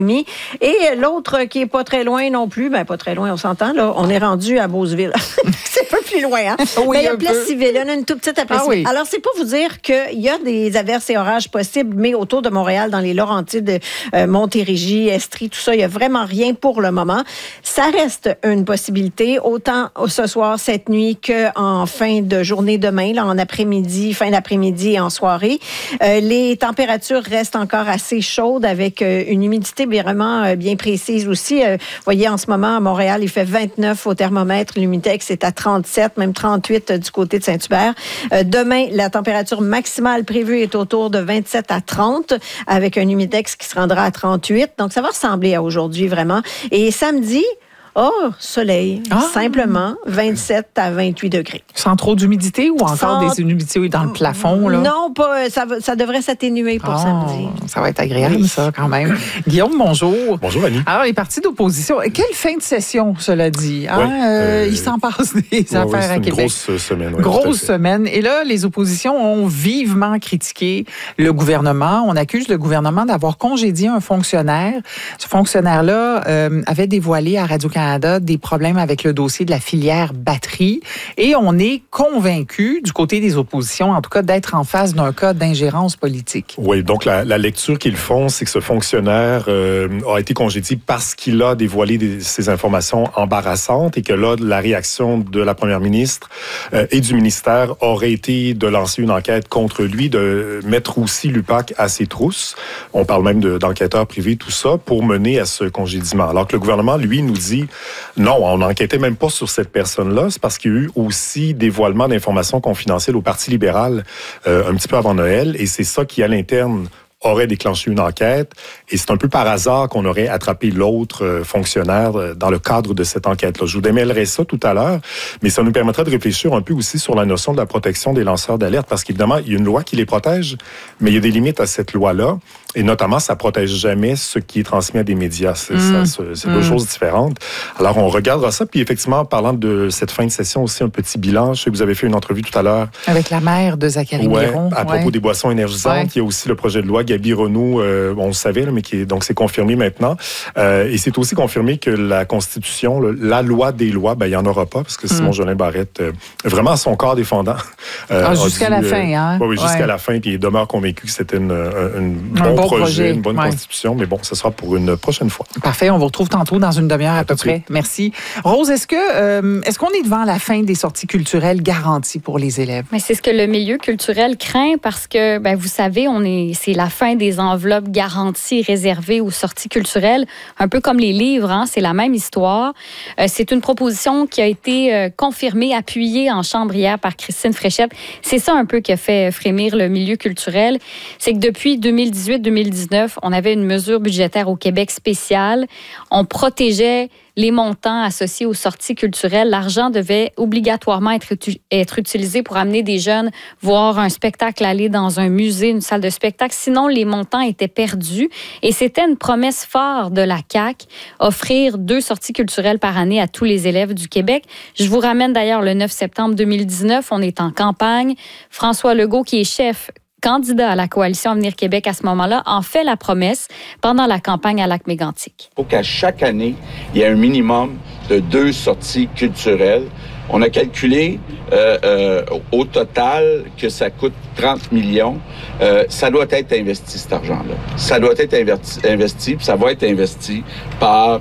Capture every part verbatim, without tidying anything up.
Et l'autre qui est pas très loin non plus, ben pas très loin, on s'entend, là, on est rendu à Beauceville. C'est un peu plus loin, hein? Oui, mais la un place peu. civile, on a une toute petite à place Ah, oui. Alors, c'est pour vous dire qu'il y a des averses et orages possibles, mais autour de Montréal, dans les Laurentides, euh, Montérégie, Estrie, tout ça, il n'y a vraiment rien pour le moment. Ça reste une possibilité, autant ce soir, cette nuit, qu'en fin de journée demain, là, en après-midi, fin d'après-midi et en soirée. Euh, les températures restent encore assez chaudes avec euh, une humidité vraiment euh, bien précise aussi. Euh, vous voyez, en ce moment, à Montréal, il fait vingt-neuf au thermomètre. L'Humitex est à trente-sept, même trente-huit euh, du côté de Saint-Hubert. Euh, demain, la température maximale prévue est autour de vingt-sept à trente, avec un Humitex qui se rendra à trente-huit. Donc, ça va ressembler à aujourd'hui, vraiment. Et samedi, oh, soleil, ah. simplement vingt-sept à vingt-huit degrés. Sans trop d'humidité ou encore Sans... des humidités dans le plafond? Là? Non, pas, ça, ça devrait s'atténuer pour oh, samedi. Ça va être agréable, oui. ça, quand même. Guillaume, bonjour. Bonjour, Annie. Alors, les partis d'opposition, quelle fin de session, cela dit? Hein? Oui, euh, il s'en passe des oui, affaires oui, à Québec. Grosse semaine. Oui, grosse semaine. Et là, les oppositions ont vivement critiqué le gouvernement. On accuse le gouvernement d'avoir congédié un fonctionnaire. Ce fonctionnaire-là euh, avait dévoilé à Radio-Canada des problèmes avec le dossier de la filière batterie. Et on est convaincu, du côté des oppositions, en tout cas, d'être en face d'un cas d'ingérence politique. Oui, donc la, la lecture qu'ils font, c'est que ce fonctionnaire euh, a été congédié parce qu'il a dévoilé des, ces informations embarrassantes et que là, la réaction de la première ministre euh, et du ministère aurait été de lancer une enquête contre lui, de mettre aussi l'U P A C à ses trousses. On parle même de, d'enquêteurs privés, tout ça, pour mener à ce congédiement. Alors que le gouvernement, lui, nous dit non, on n'enquêtait même pas sur cette personne-là. C'est parce qu'il y a eu aussi dévoilement d'informations confidentielles au Parti libéral euh, un petit peu avant Noël. Et c'est ça qui, à l'interne, aurait déclenché une enquête. Et c'est un peu par hasard qu'on aurait attrapé l'autre fonctionnaire dans le cadre de cette enquête-là. Je vous démêlerai ça tout à l'heure, mais ça nous permettra de réfléchir un peu aussi sur la notion de la protection des lanceurs d'alerte, parce qu'évidemment, il y a une loi qui les protège, mais il y a des limites à cette loi-là. Et notamment, ça protège jamais ce qui est transmis à des médias. C'est, mmh. ça, c'est deux mmh. choses différentes. Alors, on regardera ça. Puis effectivement, en parlant de cette fin de session aussi, un petit bilan. Je sais que vous avez fait une entrevue tout à l'heure. Avec la mère de Zachary ouais, Miron. À propos ouais. des boissons énergisantes. Ouais. Il y a aussi le projet de loi Gaby Renaud, euh, on le savait, là, mais qui est, donc c'est confirmé maintenant. Euh, et c'est aussi confirmé que la Constitution, le, la loi des lois, ben il n'y en aura pas, parce que Simon mmh. Jolin Barrette, euh, vraiment à son corps défendant. Euh, ah, jusqu'à dit, la fin, hein? Euh, oui, jusqu'à ouais. la fin. Puis il demeure convaincu que c'était une, une, une bon, bon projet, projet, une bonne ouais. Constitution. Mais bon, ce sera pour une prochaine fois. Parfait. On vous retrouve tantôt dans une demi-heure à, à peu près. Suite. Merci. Rose, est-ce que euh, est-ce qu'on est devant la fin des sorties culturelles garanties pour les élèves? Mais c'est ce que le milieu culturel craint parce que, ben, vous savez, on est, c'est la fin des enveloppes garanties réservées aux sorties culturelles, un peu comme les livres, hein, c'est la même histoire. Euh, c'est une proposition qui a été euh, confirmée, appuyée en chambre hier par Christine Fréchette. C'est ça un peu qui a fait frémir le milieu culturel. C'est que depuis deux mille dix-huit deux mille dix-neuf, on avait une mesure budgétaire au Québec spéciale. On protégeait les montants associés aux sorties culturelles. L'argent devait obligatoirement être, être utilisé pour amener des jeunes voir un spectacle, aller dans un musée, une salle de spectacle. Sinon, les montants étaient perdus. Et c'était une promesse forte de la C A Q, offrir deux sorties culturelles par année à tous les élèves du Québec. Je vous ramène d'ailleurs le neuf septembre deux mille dix-neuf. On est en campagne. François Legault, qui est chef candidat à la Coalition Avenir Québec à ce moment-là, en fait la promesse pendant la campagne à Lac-Mégantic. Il faut qu'à chaque année, il y ait un minimum de deux sorties culturelles. On a calculé euh, euh, au total que ça coûte trente millions. Euh, ça doit être investi, cet argent-là. Ça doit être investi, investi puis ça va être investi par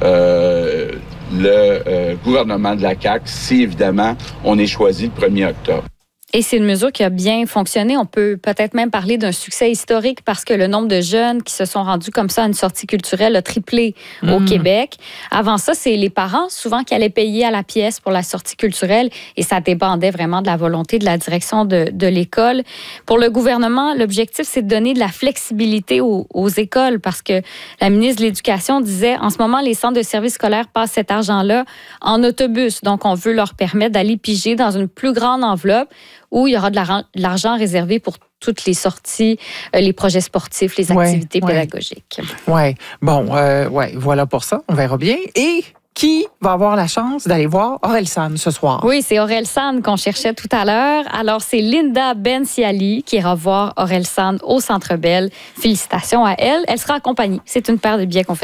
euh, le euh, gouvernement de la C A Q si, évidemment, on est choisi le premier octobre. Et c'est une mesure qui a bien fonctionné. On peut peut-être même parler d'un succès historique parce que le nombre de jeunes qui se sont rendus comme ça à une sortie culturelle a triplé mmh. au Québec. Avant ça, c'est les parents souvent qui allaient payer à la pièce pour la sortie culturelle et ça dépendait vraiment de la volonté de la direction de, de l'école. Pour le gouvernement, l'objectif, c'est de donner de la flexibilité aux, aux écoles parce que la ministre de l'Éducation disait en ce moment, les centres de services scolaires passent cet argent-là en autobus. Donc, on veut leur permettre d'aller piger dans une plus grande enveloppe où il y aura de l'argent réservé pour toutes les sorties, les projets sportifs, les activités ouais, pédagogiques. Oui, ouais. Bon, euh, ouais, voilà pour ça. On verra bien. Et qui va avoir la chance d'aller voir Orelsan ce soir? Oui, c'est Orelsan qu'on cherchait tout à l'heure. Alors, c'est Linda Ben-Siali qui ira voir Orelsan au Centre Bell. Félicitations à elle. Elle sera accompagnée. C'est une paire de billets qu'on fait.